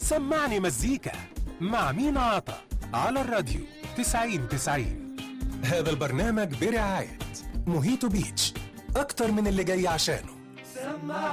سمعني مزيكا مع مينا عطا على الراديو 90-90. هذا البرنامج برعاية موهيتو بيتش، أكتر من اللي جاي عشانه.